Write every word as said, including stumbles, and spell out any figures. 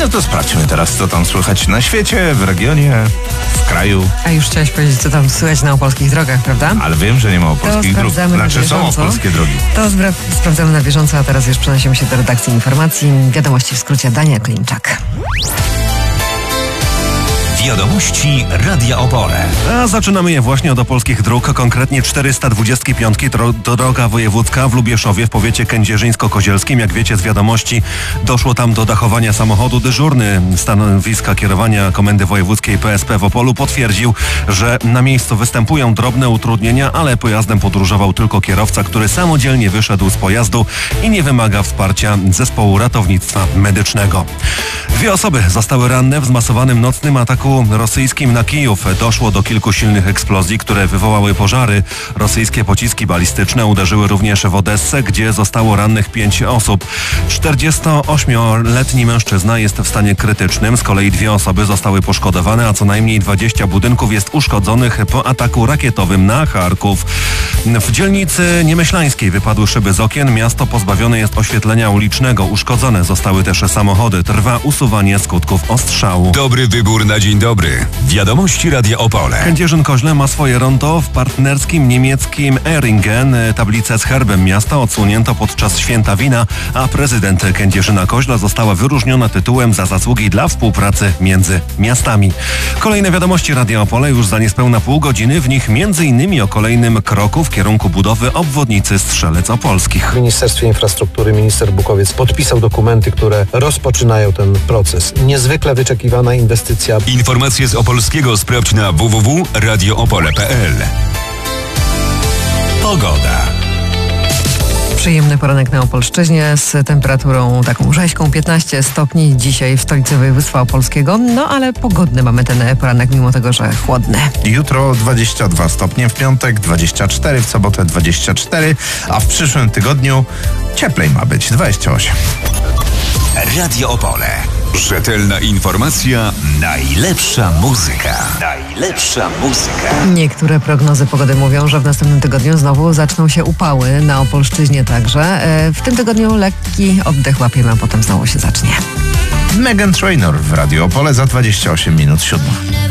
No to sprawdźmy teraz, co tam słychać na świecie, w regionie, w kraju. A już chciałeś powiedzieć, co tam słychać na opolskich drogach, prawda? Ale wiem, że nie ma opolskich dróg. Znaczy są opolskie drogi. To zbra- sprawdzamy na bieżąco, a teraz już przenosimy się do redakcji informacji. Wiadomości w skrócie, Dania Klimczak. Wiadomości Radia Opole. A zaczynamy je właśnie od opolskich dróg, konkretnie czterysta dwadzieścia pięć, dro- droga wojewódzka w Lubieszowie w powiecie kędzierzyńsko-kozielskim. Jak wiecie z wiadomości, doszło tam do dachowania samochodu. Dyżurny stanowiska kierowania Komendy Wojewódzkiej P S P w Opolu potwierdził, że na miejscu występują drobne utrudnienia, ale pojazdem podróżował tylko kierowca, który samodzielnie wyszedł z pojazdu i nie wymaga wsparcia zespołu ratownictwa medycznego. Dwie osoby zostały ranne w zmasowanym nocnym ataku rosyjskim na Kijów. Doszło do kilku silnych eksplozji, które wywołały pożary. Rosyjskie pociski balistyczne uderzyły również w Odessę, gdzie zostało rannych pięć osób. czterdziestoośmioletni mężczyzna jest w stanie krytycznym, z kolei dwie osoby zostały poszkodowane, a co najmniej dwadzieścia budynków jest uszkodzonych po ataku rakietowym na Charków. W dzielnicy Niemyślańskiej wypadły szyby z okien. Miasto pozbawione jest oświetlenia ulicznego. Uszkodzone zostały też samochody. Trwa usuwanie skutków ostrzału. Dobry wybór na dzień dobry. Wiadomości Radia Opole. Kędzierzyn-Koźle ma swoje rondo w partnerskim niemieckim Ehringen. Tablicę z herbem miasta odsłonięto podczas Święta Wina, a prezydent Kędzierzyna-Koźla została wyróżniona tytułem za zasługi dla współpracy między miastami. Kolejne wiadomości Radia Opole już za niespełna pół godziny. W nich między innymi o kolejnym kroku w kierunku budowy obwodnicy Strzelec Opolskich. W Ministerstwie Infrastruktury minister Bukowiec podpisał dokumenty, które rozpoczynają ten proces. Niezwykle wyczekiwana inwestycja. Informacje z Opolskiego sprawdź na w w w kropka radio opole kropka p l. Pogoda. Przyjemny poranek na Opolszczyźnie z temperaturą taką rzeźką piętnaście stopni dzisiaj w stolicy województwa opolskiego. No ale pogodny mamy ten poranek, mimo tego, że chłodny. Jutro dwadzieścia dwa stopnie, w piątek dwadzieścia cztery, w sobotę dwadzieścia cztery, a w przyszłym tygodniu cieplej ma być dwadzieścia osiem. Radio Opole. Rzetelna informacja, najlepsza muzyka. Najlepsza muzyka. Niektóre prognozy pogody mówią, że w następnym tygodniu znowu zaczną się upały, na Opolszczyźnie także. W tym tygodniu lekki oddech łapiemy, a potem znowu się zacznie. Meghan Trainor w Radio Opole za dwadzieścia osiem minut siódma.